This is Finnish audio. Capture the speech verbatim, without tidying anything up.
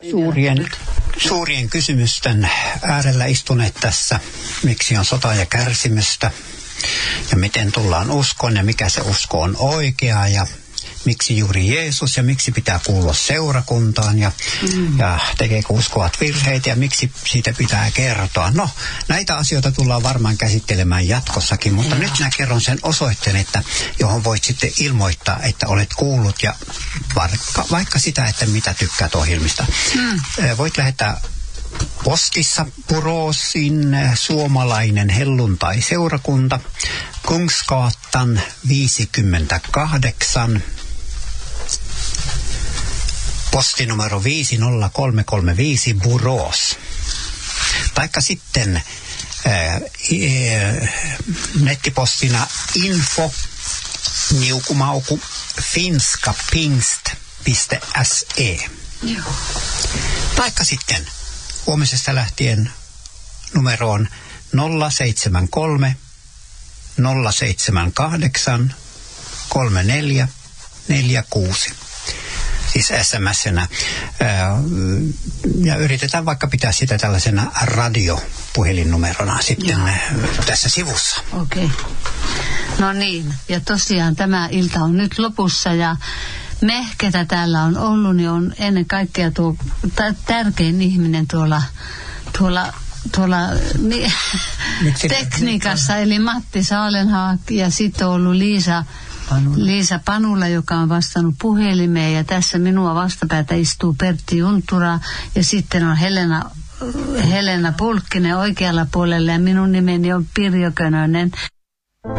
Suurien, suurien kysymysten äärellä istuneet tässä, miksi on sota ja kärsimystä ja miten tullaan uskoon ja mikä se usko on oikea ja miksi juuri Jeesus ja miksi pitää kuulua seurakuntaan ja, mm. ja tekeekö uskovat virheitä ja miksi siitä pitää kertoa. No, näitä asioita tullaan varmaan käsittelemään jatkossakin, mutta ja. nyt mä kerron sen osoitteen, että johon voit sitten ilmoittaa, että olet kuullut ja vaikka, vaikka sitä, että mitä tykkäät ohjelmista. Mm. Voit lähettää postissa Boråsin suomalainen helluntai-seurakunta, Kungsgatan viisikymmentäkahdeksan, postinumero viisi nolla kolme kolme viisi Borås. Taikka sitten ää, e, nettipostina info niukumauku finskapingst piste se. Joo. Taikka sitten huomisesta lähtien numeroon nolla seitsemän kolme nolla seitsemän kahdeksan kolme neljä neljä kuusi. Siis S M S-nä. Ja yritetään vaikka pitää sitä tällaisena radiopuhelinnumerona sitten Joo. tässä sivussa. Okei. Okay. No niin, ja tosiaan tämä ilta on nyt lopussa ja me, ketä täällä on ollut, niin on ennen kaikkea tuo t- tärkein ihminen tuolla, tuolla, tuolla ni, tekniikassa, eli Matti Saalenhaak, ja sitten on ollut Liisa Panula. Liisa Panula, joka on vastannut puhelimeen, ja tässä minua vastapäätä istuu Pertti Juntura, ja sitten on Helena, Helena Pulkkinen oikealla puolella, ja minun nimeni on Pirjo Könönen.